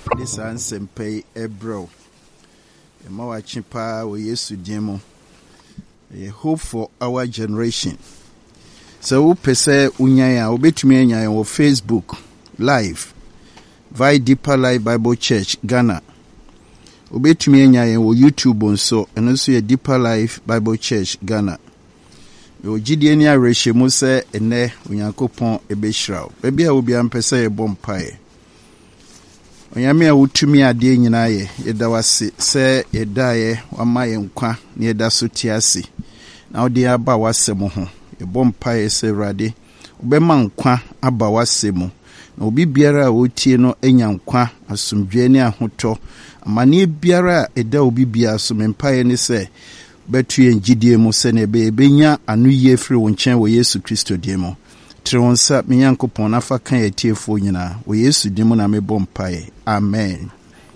This answer ebro. Emawa chipa we yesu demo. A hope for our generation. So pese unyaya obetumi anya on Facebook live via Deeper Life Bible Church Ghana. Obetumi anya on YouTube onso eno so ye Deeper Life Bible Church Ghana. Yo gidie ni areshe mu se ene Onyankopon ebehirawo. Baabi a obi ampese ye bompae. Onyame a wutumi ade nyina ye yeda wase se yeda ye wama ye nkwa na yeda so tiase. Na odi aba wasem ho. Ye bompae se Awurade obema nkwa aba wasem. Na obi biara a otie no enya nkwa asomdwe ne ahoto. Amane biara eda obi bia so mempae ne se betu ye ngidie mu se ne benya anu ye firi wo nchen wo Yesu Kristo die mu. Tronsa Nyankopon afa kan etiefo nyina wo Yesu di mu na me bompae. Amen.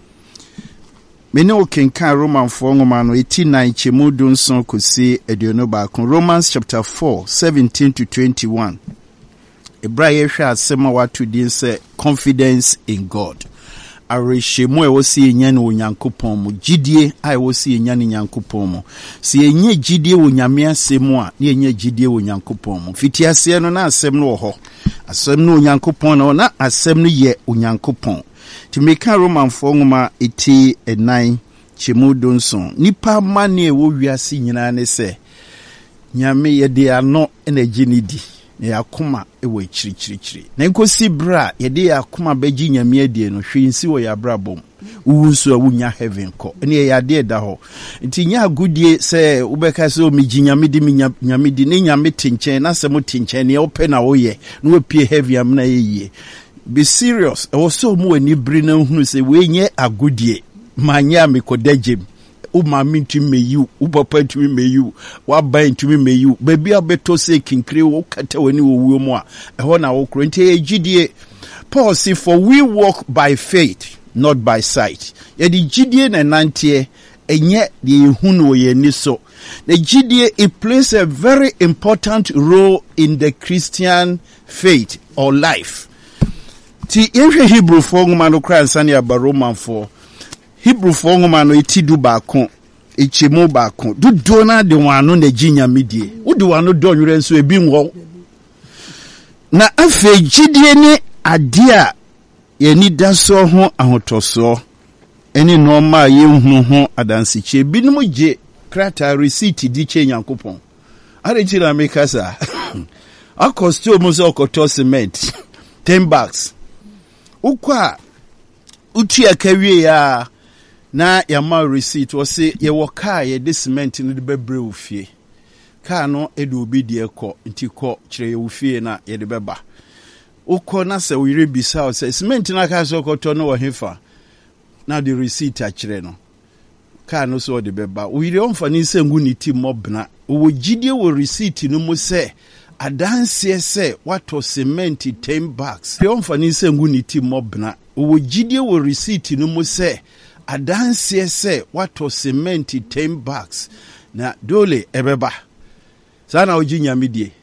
Mene okenkan Romanfo ngoma no 89 chemu dunson kosi eduno ba kon. Romans chapter 4 17 to 21. Ebraya hwa asema watu din se confidence in God. Areshemu ewosi enya ne Onyankopon mu gidie a ewosi enya ne Nyankopon mu. Si enye gidie wo Nyame asemu a ne enye gidie wo Nyankopon mu. Fitiase no na asem no ho. Asem no Onyankopon no na asem no ye Onyankopon. Timeka Romanfo ngoma 89 chemu donson. Nipa mane wo wiase nyina ne se Nyame ye de ano na ginidi. Yakuma ewe chirichirichiri. Na nkosi bra yede yakuma beji Nyame adie no hwensi wo ya brabom. Uwunso a wunya heaven ko. Ene ya de da ho. Nti nya agudie se ubeka se o miji Nyame di Nyame di ne Nyame tinchen na se mo tinchen ne ope na wo ye. No pie heavy am na ye. Be serious. E wo so mu ani bri na hunu se we nye agudie. Manya mekodajem. Umami ntumi meyu, upapa ntumi meyu, waba ntumi meyu. Baby abeto se kinkire wo kata wani wo wuo mu a eho na wo kro nti egidie. Paul say for we walk by faith not by sight. Yedi gidie na nantie enye de ehunu ye ni so. The gidie it plays a very important role in the Christian faith or life. Ti ehwe Hebrew for ngoma no kra nsane aba Roman for Hebrew for ngoma no etidu baako echemu baako dudo na de wano na ginya medie wodi wano do nwere nso ebi nwo na afa gidie ni ade a ye ni daso ho ahotoso eni no ma ye hunu ho adansiche binum je krata receipt di che Nyankopon arechi na mekasa akosto mo so okoto cement 10 bucks ukwa utu akawie ya na yama receipt wo se ye wo car ye de cement no de bebre wo fie car no e de obi de ekọ nti kọ kire ye wo fie na ye de beba ukọ na se wo yire bisa o se cement na ka so koto no wo hefa na the receipt a kire no car no so de beba wo yire onfa ni se ngu ni ti mobna wo gidie wo receipt no mu se adanse se wato cement 10 bucks onfa ni se ngu ni ti mobna wo gidie wo receipt no mu se adanse se wato cement 10 bucks na dole ebeba sana oji Nyame die